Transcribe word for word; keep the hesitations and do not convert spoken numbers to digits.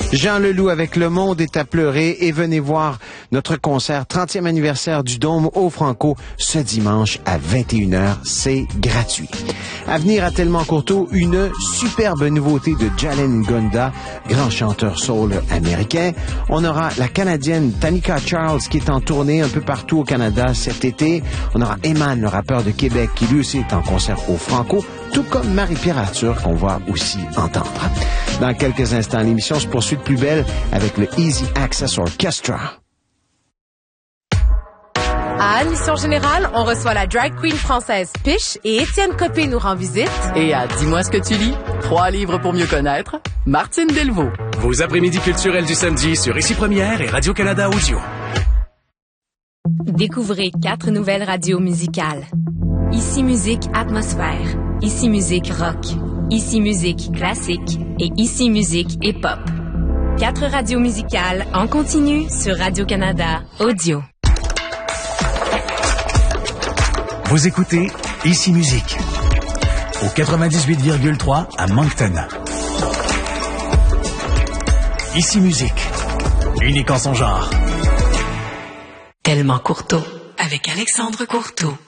Jean Leloup avec Le Monde est à pleurer et venez voir notre concert trentième anniversaire du Dôme au Franco ce dimanche à vingt et une heures. C'est gratuit. À venir à Tellement Courteau, une superbe nouveauté de Jalen Ngonda, grand chanteur soul américain. On aura la Canadienne Tanika Charles qui est en tournée un peu partout au Canada cet été. On aura Eman, le rappeur de Québec, qui lui aussi est en concert au Franco, tout comme Marie-Pierre Arthur qu'on va aussi entendre. Dans quelques instants, l'émission se poursuit de plus belle avec le Easy Access Orchestra. À Admission Générale, on reçoit la drag queen française Piche et Étienne Copé nous rend visite. Et à Dis-moi ce que tu lis, trois livres pour mieux connaître, Martine Delvaux. Vos après-midi culturels du samedi sur Ici Première et Radio-Canada Audio. Découvrez quatre nouvelles radios musicales. Ici Musique Atmosphère, Ici Musique Rock, Ici Musique Classique et Ici Musique Hip-Hop. Quatre radios musicales en continu sur Radio-Canada Audio. Vous écoutez Ici Musique au quatre-vingt-dix-huit virgule trois à Moncton. Ici Musique, unique en son genre. Tellement Courteau avec Alexandre Courteau.